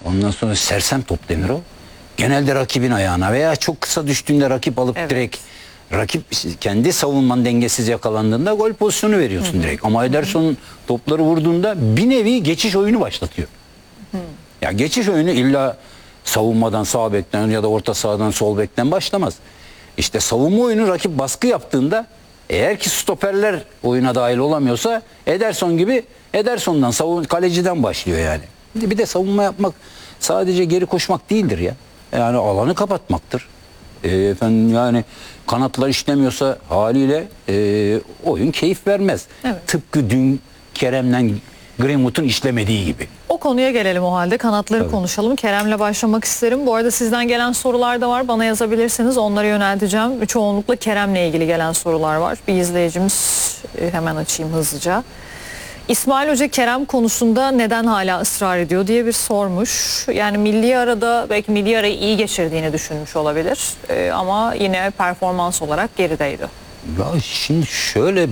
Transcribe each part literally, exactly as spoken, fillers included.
Ondan sonra sersem top denir o. Genelde rakibin ayağına veya çok kısa düştüğünde rakip alıp Evet. direkt rakip kendi savunman dengesiz yakalandığında gol pozisyonu veriyorsun Hı-hı. direkt. Ama Ederson topları vurduğunda bir nevi geçiş oyunu başlatıyor. Hı. Ya geçiş oyunu illa savunmadan sağ bekten ya da orta sahadan sol bekten başlamaz. İşte savunma oyunu rakip baskı yaptığında eğer ki stoperler oyuna dahil olamıyorsa Ederson gibi Ederson'dan savun kaleciden başlıyor yani. Bir de savunma yapmak sadece geri koşmak değildir ya. Yani alanı kapatmaktır. E, efendim yani kanatlar işlemiyorsa haliyle e, oyun keyif vermez. Evet. Tıpkı dün Kerem'le Greenwood'un işlemediği gibi. O konuya gelelim o halde. Kanatları Tabii. konuşalım. Kerem'le başlamak isterim. Bu arada sizden gelen sorular da var. Bana yazabilirsiniz. Onları yönelteceğim. Çoğunlukla Kerem'le ilgili gelen sorular var. Bir izleyicimiz, hemen açayım hızlıca. İsmail Hoca Kerem konusunda neden hala ısrar ediyor diye bir sormuş. Yani milli arada belki milli arayı iyi geçirdiğini düşünmüş olabilir. Ee, ama yine performans olarak gerideydi. Ya şimdi şöyle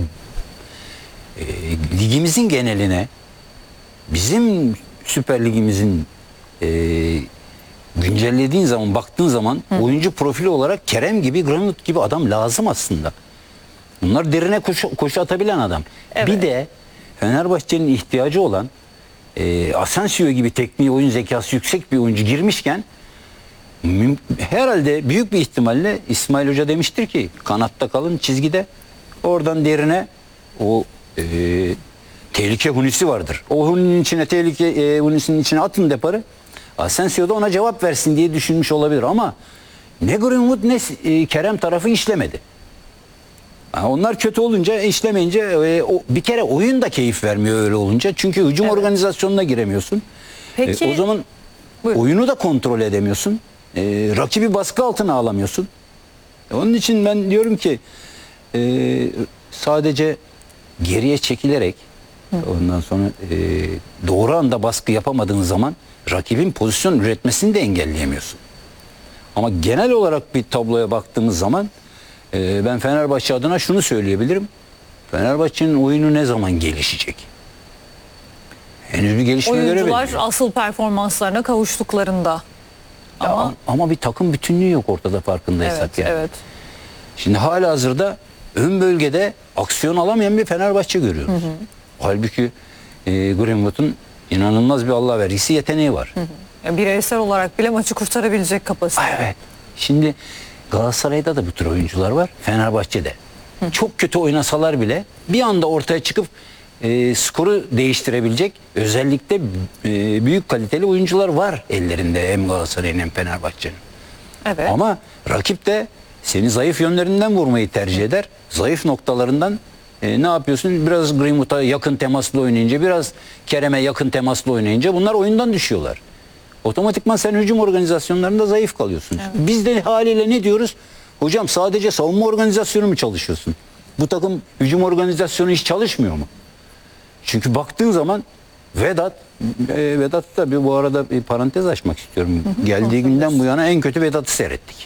e, ligimizin geneline bizim Süper Ligimizin e, güncellediğin zaman baktığın zaman Hı. oyuncu profili olarak Kerem gibi Granit gibi adam lazım aslında. Bunlar derine koşu, koşu atabilen adam. Evet. Bir de Fenerbahçe'nin ihtiyacı olan e, Asensio gibi tekniği oyun zekası yüksek bir oyuncu girmişken herhalde büyük bir ihtimalle İsmail Hoca demiştir ki kanatta kalın çizgide oradan derine o e, tehlike hunisi vardır. O huninin içine tehlike e, hunisinin içine atın deparı Asensio da ona cevap versin diye düşünmüş olabilir ama ne Greenwood ne e, Kerem tarafı işlemedi. Yani onlar kötü olunca işlemeyince e, o, bir kere oyun da keyif vermiyor öyle olunca. Çünkü hücum evet. organizasyonuna giremiyorsun. Peki, e, o zaman buyurun. Oyunu da kontrol edemiyorsun. E, rakibi baskı altına alamıyorsun. E, onun için ben diyorum ki e, sadece geriye çekilerek Hı. ondan sonra e, doğru anda baskı yapamadığın zaman rakibin pozisyon üretmesini de engelleyemiyorsun. Ama genel olarak bir tabloya baktığımız zaman e, ben Fenerbahçe adına şunu söyleyebilirim. Fenerbahçe'nin oyunu ne zaman gelişecek? Henüz bir gelişme göremedim. Oyuncular asıl performanslarına kavuştuklarında. Ama, ya, ama bir takım bütünlüğü yok ortada farkındaysak. Evet, yani. evet. Şimdi halihazırda ön bölgede aksiyon alamayan bir Fenerbahçe görüyoruz. Hı hı. Halbuki e, Greenwood'un inanılmaz bir Allah vergisi yeteneği var. Hı hı. Yani bireysel olarak bile maçı kurtarabilecek kapasite. Evet. Şimdi Galatasaray'da da bu tür oyuncular var. Fenerbahçe'de. Hı. Çok kötü oynasalar bile bir anda ortaya çıkıp e, skoru değiştirebilecek özellikle e, büyük kaliteli oyuncular var ellerinde hem Galatasaray'ın hem Fenerbahçe'nin. Evet. Ama rakip de seni zayıf yönlerinden vurmayı tercih eder. Zayıf noktalarından e, ne yapıyorsun? Biraz Greenwood'a yakın temaslı oynayınca, biraz Kerem'e yakın temaslı oynayınca bunlar oyundan düşüyorlar. Otomatikman sen hücum organizasyonlarında zayıf kalıyorsun. Evet. Biz de haliyle ne diyoruz? Hocam sadece savunma organizasyonu mu çalışıyorsun? Bu takım hücum organizasyonu hiç çalışmıyor mu? Çünkü baktığın zaman Vedat, e, Vedat da bu arada bir parantez açmak istiyorum. Hı hı, Geldiği günden bu yana en kötü Vedat'ı seyrettik.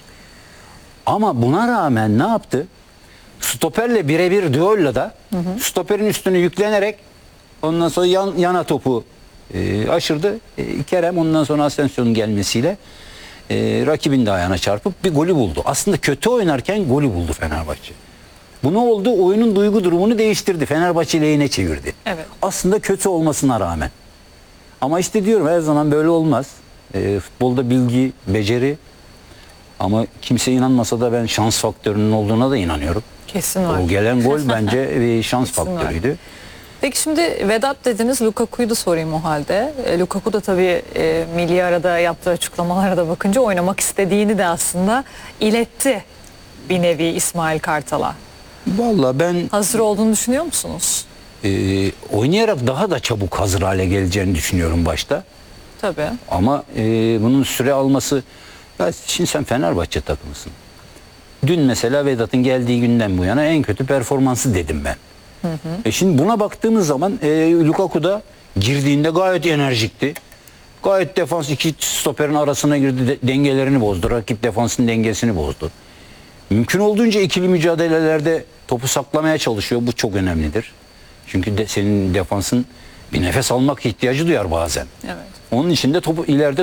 Ama buna rağmen ne yaptı? Stoperle birebir düelloda da stoperin üstüne yüklenerek ondan sonra yan, yana topu e, aşırdı. E, Kerem ondan sonra Asensio'nun gelmesiyle e, rakibin de ayağına çarpıp bir golü buldu. Aslında kötü oynarken golü buldu Fenerbahçe. Bu ne oldu? Oyunun duygu durumunu değiştirdi. Fenerbahçe lehine çevirdi. Evet. Aslında kötü olmasına rağmen. Ama işte diyorum her zaman böyle olmaz. E, futbolda bilgi, beceri ama kimse inanmasa da ben şans faktörünün olduğuna da inanıyorum. Kesin var. O gelen gol bence bir şans Kesin faktörüydü. Var. Peki şimdi Vedat dediniz, Lukaku'yu da sorayım o halde. E, Lukaku da tabii e, milli arada yaptığı açıklamalara da bakınca oynamak istediğini de aslında iletti bir nevi İsmail Kartal'a. Vallahi ben hazır olduğunu düşünüyor musunuz? E, oynayarak daha da çabuk hazır hale geleceğini düşünüyorum başta. Tabii. Ama e, bunun süre alması, ya şimdi sen Fenerbahçe takımısın. Dün mesela Vedat'ın geldiği günden bu yana en kötü performansı dedim ben. Hı hı. E şimdi buna baktığımız zaman e, Lukaku da girdiğinde gayet enerjikti. Gayet defans iki stoperin arasına girdi, de, dengelerini bozdu. Rakip defansın dengesini bozdu. Mümkün olduğunca ikili mücadelelerde topu saklamaya çalışıyor. Bu çok önemlidir. Çünkü de, senin defansın bir nefes almak ihtiyacı duyar bazen. Evet. Onun için de topu ileride